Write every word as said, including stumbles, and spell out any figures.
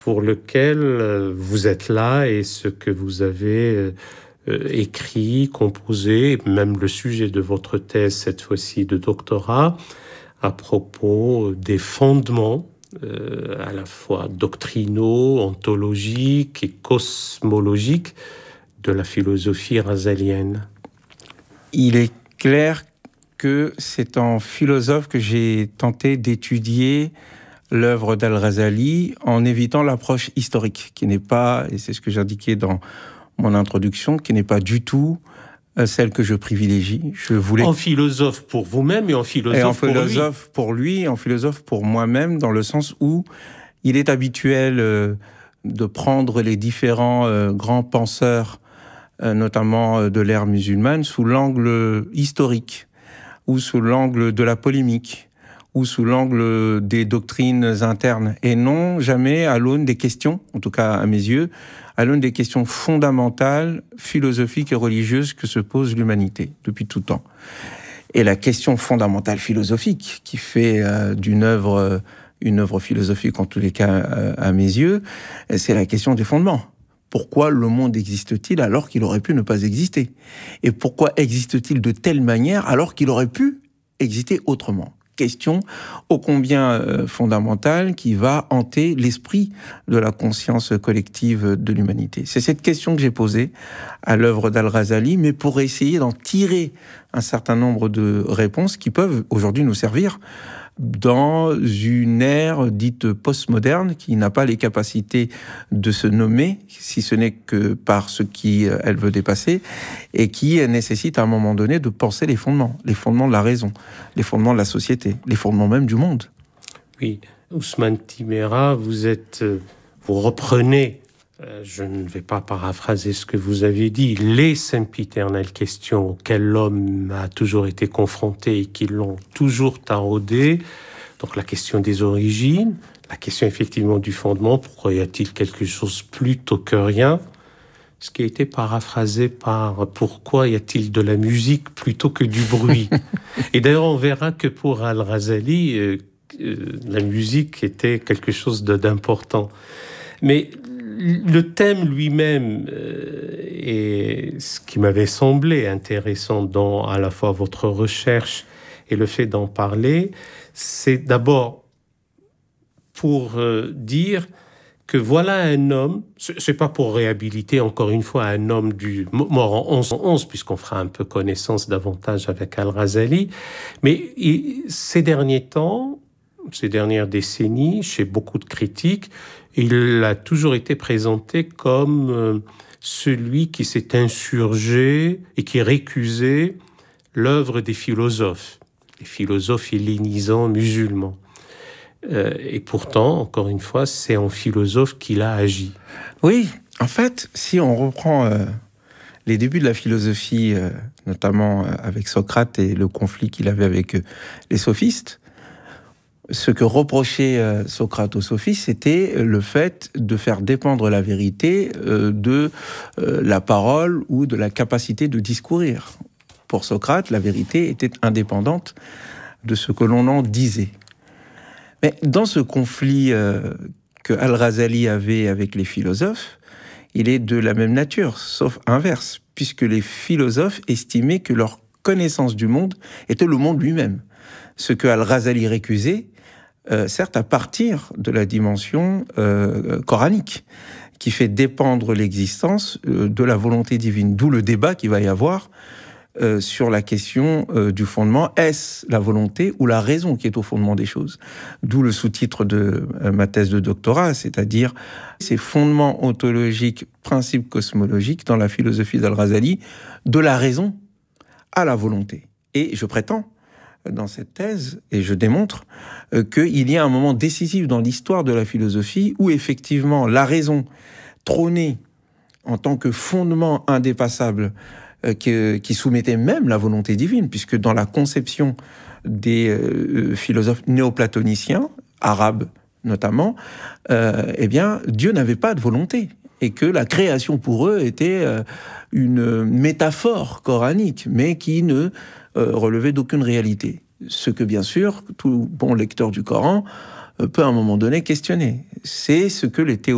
pour lequel euh, vous êtes là et ce que vous avez euh, euh, écrit, composé, même le sujet de votre thèse, cette fois-ci de doctorat, à propos des fondements euh, à la fois doctrinaux, ontologiques et cosmologiques de la philosophie razalienne. Il est clair que c'est en philosophe que j'ai tenté d'étudier l'œuvre d'Al-Razali en évitant l'approche historique, qui n'est pas, et c'est ce que j'indiquais dans mon introduction, qui n'est pas du tout celle que je privilégie. Je voulais... En philosophe pour vous-même et en philosophe, et en pour lui. philosophe pour lui, et en philosophe pour moi-même, dans le sens où il est habituel euh, de prendre les différents euh, grands penseurs, euh, notamment de l'ère musulmane, sous l'angle historique, ou sous l'angle de la polémique, ou sous l'angle des doctrines internes, et non jamais à l'aune des questions, en tout cas à mes yeux, à l'aune des questions fondamentales, philosophiques et religieuses que se pose l'humanité depuis tout temps. Et la question fondamentale philosophique qui fait euh, d'une œuvre euh, une œuvre philosophique, en tous les cas euh, à mes yeux, c'est la question des fondements. Pourquoi le monde existe-t-il alors qu'il aurait pu ne pas exister ? Et pourquoi existe-t-il de telle manière alors qu'il aurait pu exister autrement ? Question ô combien euh, fondamentale qui va hanter l'esprit de la conscience collective de l'humanité. C'est cette question que j'ai posée à l'œuvre d'Al-Razali, mais pour essayer d'en tirer un certain nombre de réponses qui peuvent aujourd'hui nous servir dans une ère dite postmoderne qui n'a pas les capacités de se nommer, si ce n'est que par ce qu'elle veut dépasser, et qui nécessite à un moment donné de penser les fondements, les fondements de la raison, les fondements de la société, les fondements même du monde. Oui, Ousmane Timéra, vous êtes, vous reprenez, euh, je ne vais pas paraphraser ce que vous avez dit, les sempiternelles questions auxquelles l'homme a toujours été confronté et qui l'ont toujours taraudé. Donc la question des origines, la question effectivement du fondement, pourquoi y a-t-il quelque chose plutôt que rien ? Ce qui a été paraphrasé par pourquoi y a-t-il de la musique plutôt que du bruit ? Et d'ailleurs, on verra que pour Al-Razali, euh, euh, la musique était quelque chose de, d'important. Mais le thème lui-même euh, et ce qui m'avait semblé intéressant dans à la fois votre recherche et le fait d'en parler, c'est d'abord pour euh, dire que voilà un homme, c'est pas pour réhabiliter encore une fois un homme du mort en onze cent onze, puisqu'on fera un peu connaissance davantage avec Al-Razali, mais il, ces derniers temps, ces dernières décennies, chez beaucoup de critiques, il a toujours été présenté comme euh, celui qui s'est insurgé et qui récusait l'œuvre des philosophes, les philosophes hellénisants musulmans. Euh, et pourtant, encore une fois, c'est en philosophe qu'il a agi. Oui, en fait, si on reprend euh, les débuts de la philosophie, euh, notamment euh, avec Socrate et le conflit qu'il avait avec euh, les sophistes, ce que reprochait euh, Socrate aux sophistes, c'était le fait de faire dépendre la vérité euh, de euh, la parole ou de la capacité de discourir. Pour Socrate, la vérité était indépendante de ce que l'on en disait. Mais dans ce conflit euh, que Al-Razali avait avec les philosophes, il est de la même nature, sauf inverse, puisque les philosophes estimaient que leur connaissance du monde était le monde lui-même. Ce que Al-Razali récusait, euh, certes à partir de la dimension euh, coranique, qui fait dépendre l'existence euh, de la volonté divine. D'où le débat qu'il va y avoir Euh, sur la question euh, du fondement. Est-ce la volonté ou la raison qui est au fondement des choses ? D'où le sous-titre de euh, ma thèse de doctorat, c'est-à-dire ces fondements ontologiques, principes cosmologiques dans la philosophie d'Al-Razali, de la raison à la volonté. Et je prétends, dans cette thèse, et je démontre, euh, qu'il y a un moment décisif dans l'histoire de la philosophie où effectivement la raison trônait en tant que fondement indépassable Qui, qui soumettait même la volonté divine, puisque dans la conception des euh, philosophes néoplatoniciens, arabes notamment, euh, eh bien, Dieu n'avait pas de volonté, et que la création pour eux était euh, une métaphore coranique, mais qui ne euh, relevait d'aucune réalité. Ce que, bien sûr, tout bon lecteur du Coran euh, peut à un moment donné questionner. C'est ce que les théologiens